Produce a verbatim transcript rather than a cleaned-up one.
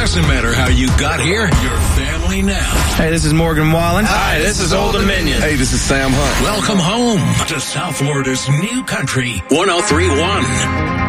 Doesn't matter how you got here, you're family now. Hey, this is Morgan Wallen. Hi, this is Old Dominion. Hey, this is Sam Hunt. Welcome home to South Florida's new country, one oh three point one.